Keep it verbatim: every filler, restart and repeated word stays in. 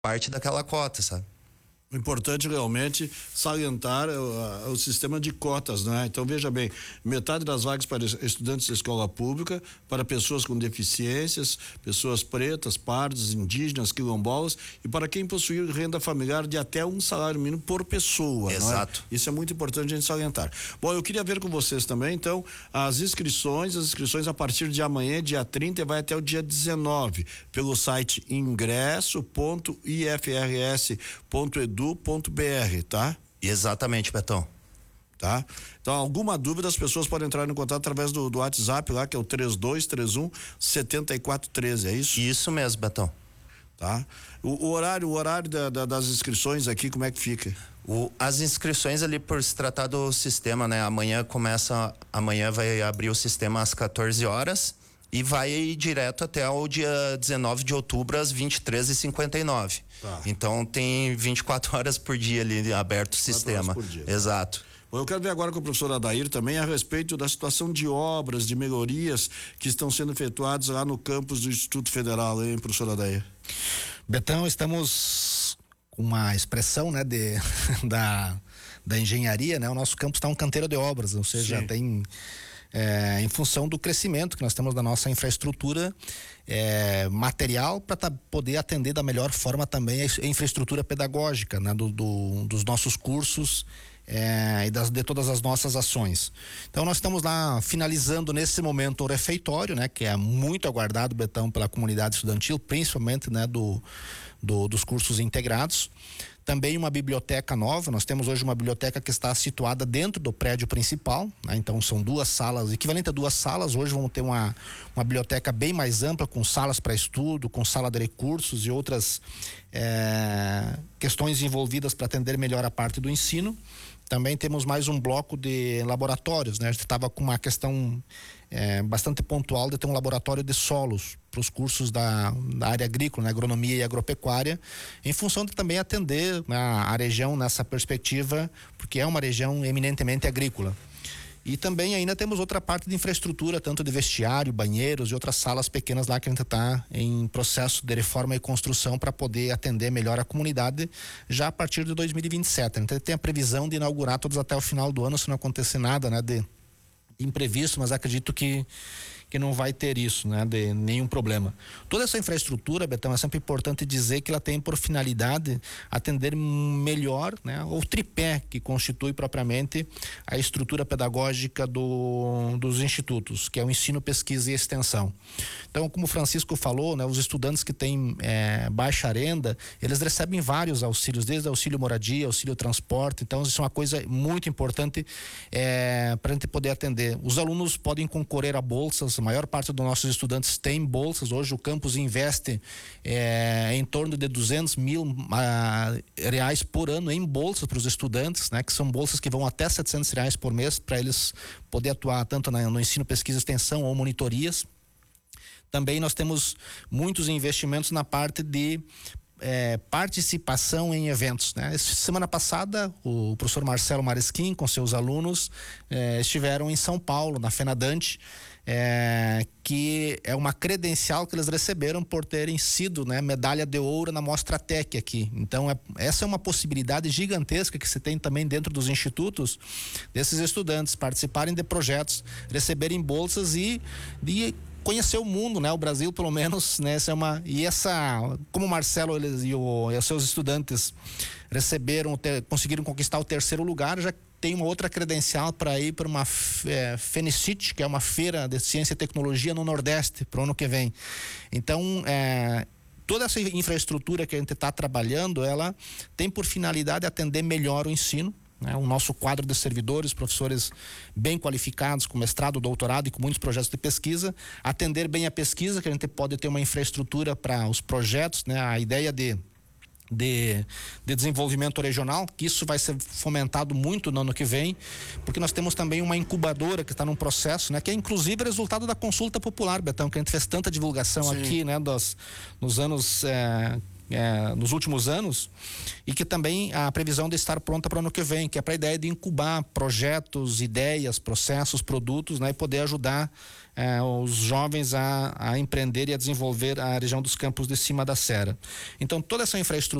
parte daquela cota, sabe? O importante realmente salientar o, o sistema de cotas, né? Então veja bem, metade das vagas para estudantes da escola pública, para pessoas com deficiências, pessoas pretas, pardas, indígenas, quilombolas e para quem possui renda familiar de até um salário mínimo por pessoa. Exato. Não é? Isso é muito importante a gente salientar. Bom, eu queria ver com vocês também, então, as inscrições, as inscrições a partir de amanhã, dia trinta, e vai até o dia dezenove, pelo site ingresso ponto i f r s ponto edu ponto b r, tá? Exatamente, Betão. Tá? Então, alguma dúvida, as pessoas podem entrar em contato através do, do WhatsApp lá, que é o três dois três um, sete quatro um três, é isso? Isso mesmo, Betão. Tá? O, o horário, o horário da, da, das inscrições aqui, como é que fica? O, as inscrições ali, por se tratar do sistema, né? Amanhã começa, amanhã vai abrir o sistema às quatorze horas e vai direto até o dia dezenove de outubro às vinte e três e cinquenta e nove. Tá. Então tem vinte e quatro horas por dia ali aberto o sistema. Por dia, exato. Tá? Bom, eu quero ver agora com o professor Adair também a respeito da situação de obras, de melhorias que estão sendo efetuadas lá no campus do Instituto Federal, hein, professor Adair? Betão, estamos com uma expressão, né, de, da, da engenharia, né? O nosso campus está um canteiro de obras, ou seja, Sim. tem é, em função do crescimento que nós temos da nossa infraestrutura é, material para tá, poder atender da melhor forma também a infraestrutura pedagógica, né, do, do, dos nossos cursos É, e das, de todas as nossas ações. Então nós estamos lá finalizando nesse momento o refeitório, né, que é muito aguardado, Betão, pela comunidade estudantil, principalmente, né, do, do, dos cursos integrados. Também uma biblioteca nova, nós temos hoje uma biblioteca que está situada dentro do prédio principal, né? Então são duas salas, equivalente a duas salas. Hoje vamos ter uma, uma biblioteca bem mais ampla, com salas para estudo, com sala de recursos e outras é, questões envolvidas para atender melhor a parte do ensino. Também temos mais um bloco de laboratórios, né? A gente estava com uma questão é, bastante pontual de ter um laboratório de solos para os cursos da, da área agrícola, né? Agronomia e agropecuária, em função de também atender, né, a região nessa perspectiva, porque é uma região eminentemente agrícola. E também ainda temos outra parte de infraestrutura, tanto de vestiário, banheiros e outras salas pequenas lá que a gente está em processo de reforma e construção para poder atender melhor a comunidade já a partir de dois mil e vinte e sete. A gente tem a previsão de inaugurar todos até o final do ano, se não acontecer nada, né, de imprevisto, mas acredito que que não vai ter isso, né, de nenhum problema. Toda essa infraestrutura, Betão, é sempre importante dizer que ela tem por finalidade atender melhor, né, o tripé que constitui propriamente a estrutura pedagógica do, dos institutos, que é o ensino, pesquisa e extensão. Então, como o Francisco falou, né, os estudantes que têm é, baixa renda, eles recebem vários auxílios, desde auxílio moradia, auxílio transporte. Então, isso é uma coisa muito importante é, para a gente poder atender. Os alunos podem concorrer a bolsas. A maior parte dos nossos estudantes tem bolsas. Hoje o campus investe é, em torno de duzentos mil ah, reais por ano em bolsas para os estudantes, né? Que são bolsas que vão até setecentos reais por mês para eles poder atuar tanto na, no ensino, pesquisa, extensão ou monitorias. Também nós temos muitos investimentos na parte de É, participação em eventos, né? Semana passada o professor Marcelo Maresquim com seus alunos é, estiveram em São Paulo, na FENADANTE, é, que é uma credencial que eles receberam por terem sido, né, medalha de ouro na Mostra Tec aqui. Então é, essa é uma possibilidade gigantesca que se tem também dentro dos institutos, desses estudantes participarem de projetos, receberem bolsas e, e conhecer o mundo, né? O Brasil, pelo menos, né? Essa é uma, e essa, como o Marcelo eles, e, o, e os seus estudantes receberam, ter, conseguiram conquistar o terceiro lugar, já tem uma outra credencial para ir para uma é, Fenicit, que é uma feira de ciência e tecnologia no Nordeste, para o ano que vem. Então, é, toda essa infraestrutura que a gente está trabalhando, ela tem por finalidade atender melhor o ensino. É, o nosso quadro de servidores, professores bem qualificados, com mestrado, doutorado e com muitos projetos de pesquisa, atender bem a pesquisa, que a gente pode ter uma infraestrutura para os projetos, né? A ideia de, de, de desenvolvimento regional, que isso vai ser fomentado muito no ano que vem, porque nós temos também uma incubadora que está num processo, né? Que é inclusive resultado da consulta popular, Betão, que a gente fez tanta divulgação Sim. aqui, né? Dos, nos anos... É, é, nos últimos anos, e que também a previsão de estar pronta para o ano que vem, que é para a ideia de incubar projetos, ideias, processos, produtos, né, e poder ajudar é, os jovens a, a empreender e a desenvolver a região dos Campos de Cima da Serra. Então, toda essa infraestrutura